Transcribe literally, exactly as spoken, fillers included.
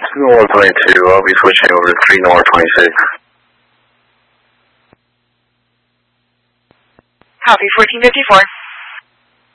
North twenty-two, I'll be switching over to three North twenty-six. Copy, fourteen fifty-four.